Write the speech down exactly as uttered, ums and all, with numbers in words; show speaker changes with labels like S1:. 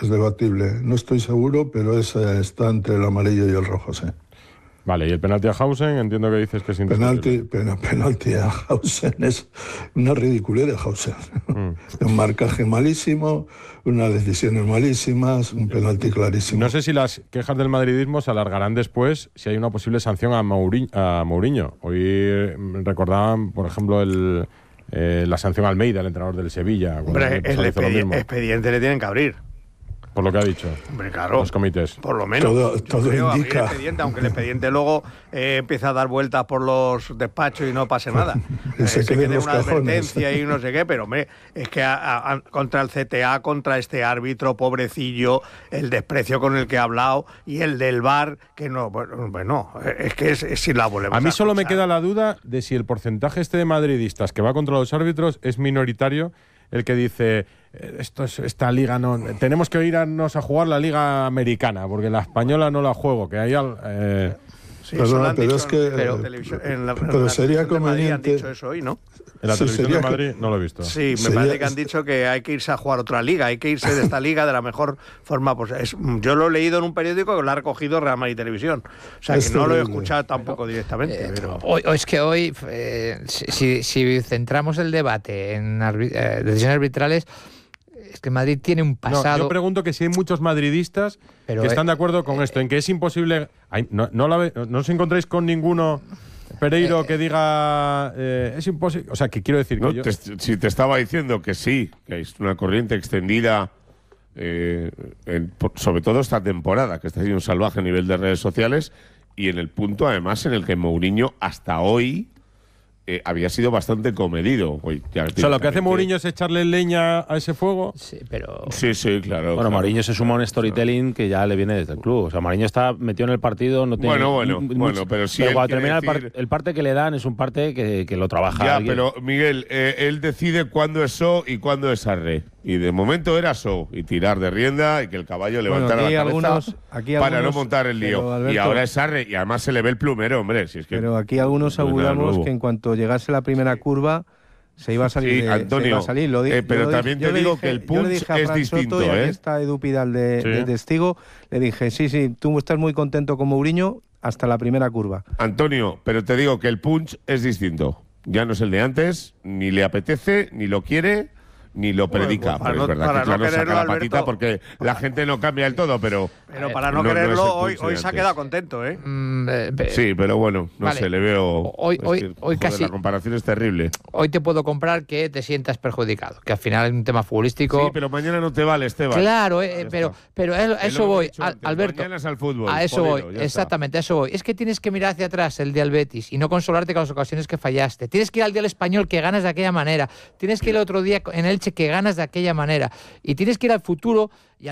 S1: es debatible. No estoy seguro, pero es, está entre el amarillo y el rojo, sí.
S2: Vale, y el penalti a Hausen, entiendo que dices que es
S1: Penalti, pena, penalti a Hausen es una ridiculez de Hausen. Mm. Un marcaje malísimo, unas decisiones malísimas, un penalti clarísimo.
S2: No sé si las quejas del madridismo se alargarán después si hay una posible sanción a Mourinho. A Mourinho. Hoy recordaban, por ejemplo, el, eh, la sanción a Almeida, el entrenador del Sevilla.
S3: Hombre, el expedi- expediente le tienen que abrir.
S2: Por lo que ha dicho.
S3: Hombre, claro.
S2: Los comités.
S3: Por lo menos.
S1: Todo, todo
S3: creo,
S1: indica.
S3: El expediente, aunque el expediente luego eh, empieza a dar vueltas por los despachos y no pase nada. eh, se quede una cajones. advertencia y no sé qué, pero hombre, es que a, a, contra el C T A, contra este árbitro, pobrecillo, el desprecio con el que ha hablado y el del V A R, que no, bueno, bueno es que es, es si la volvemos
S2: a mí
S3: a
S2: solo
S3: escuchar.
S2: me queda la duda de si el porcentaje este de madridistas que va contra los árbitros es minoritario, el que dice esto es, esta liga no tenemos que irnos a jugar la liga americana porque la española no la juego, que hay al, eh...
S3: sí,
S1: Perdona, pero es que
S3: pero,
S1: en la, pero en sería conveniente.
S3: Han dicho eso hoy, ¿no?
S2: En la
S1: sí,
S2: televisión de Madrid
S1: que...
S2: no lo he visto.
S3: Sí, me
S1: sería...
S3: parece que han dicho que hay que irse a jugar otra liga, hay que irse de esta liga de la mejor forma. Pues es, yo lo he leído en un periódico que lo ha recogido Real Madrid Televisión. O sea, es que no terrible. Lo he escuchado tampoco pero, directamente.
S4: Eh,
S3: pero...
S4: hoy, es que hoy, eh, si, si centramos el debate en arbit- eh, decisiones arbitrales, es que Madrid tiene un pasado...
S2: No, yo pregunto que si hay muchos madridistas pero, que están de acuerdo con eh, esto, en que es imposible... Hay, no, no, la, no os encontráis con ninguno... Pereiro eh, que diga eh, es imposible, o sea, que quiero decir
S5: no,
S2: que yo...
S5: te, si te estaba diciendo que sí, que es una corriente extendida, eh, en, por, sobre todo esta temporada, que está siendo un salvaje a nivel de redes sociales, y en el punto, además, en el que Mourinho hasta hoy eh, había sido bastante comedido. Hoy, ya,
S2: o sea, lo que hace Mourinho es echarle leña a ese fuego.
S4: Sí, pero...
S5: Sí, sí, claro.
S6: Bueno,
S5: claro.
S6: Mourinho se suma a un storytelling que ya le viene desde el club. O sea, Mourinho está metido en el partido, no tiene...
S5: Bueno, bueno,
S6: mucho,
S5: bueno, pero sí.
S6: Pero cuando termina
S5: decir...
S6: el, par el parte que le dan es un parte que, que lo trabaja
S5: Ya,
S6: alguien.
S5: pero Miguel, eh, él decide cuándo es so y cuándo es arre. Y de momento era so, y tirar de rienda y que el caballo levantara
S7: bueno,
S5: la cabeza
S7: algunos, aquí
S5: para
S7: algunos,
S5: no montar el lío.
S7: pero, Alberto,
S5: y ahora es arre, y además se le ve el plumero, hombre. Si es que
S7: pero aquí algunos
S5: no
S7: auguramos que en cuanto llegase la primera curva se iba a salir.
S5: Sí,
S7: de,
S5: Antonio,
S7: se iba a salir. Lo di,
S5: eh, pero
S7: lo
S5: también
S7: dije,
S5: te digo
S7: dije,
S5: que el punch es
S7: Fran
S5: distinto,
S7: Soto, y
S5: ¿eh?
S7: aquí está Edu Pidal de,
S5: sí.
S7: de testigo. Le dije, sí, sí, tú estás muy contento con Mourinho hasta la primera curva.
S5: Antonio, pero te digo que el punch es distinto. Ya no es el de antes, ni le apetece, ni lo quiere, ni lo predica.
S3: Pues, pues,
S5: pero
S3: no,
S5: es verdad que
S3: no
S5: claro,
S3: quererlo,
S5: saca la patita
S3: Alberto,
S5: porque la gente no cambia del todo, pero...
S3: Pero para no,
S5: no
S3: quererlo,
S5: no es
S3: hoy, hoy se ha quedado contento, ¿eh?
S4: Mm, eh, eh
S5: sí, pero bueno, no
S4: vale.
S5: sé, le veo...
S4: Hoy, hoy,
S5: que,
S4: hoy
S5: joder,
S4: casi...
S5: La comparación es terrible.
S4: Hoy te puedo comprar que te sientas perjudicado, que al final es un tema futbolístico...
S5: Sí, pero mañana no te vale, Esteban.
S4: Claro, eh, pero, pero a eso voy, al, Alberto.
S5: Mañana es al fútbol.
S4: A eso
S5: Polero,
S4: voy, exactamente, a eso voy. Es que tienes que mirar hacia atrás el día del Betis y no consolarte con las ocasiones que fallaste. Tienes que ir al día del Español que ganas de aquella manera. Tienes que ir el otro día en Elche que ganas de aquella manera. Y tienes que ir al futuro y al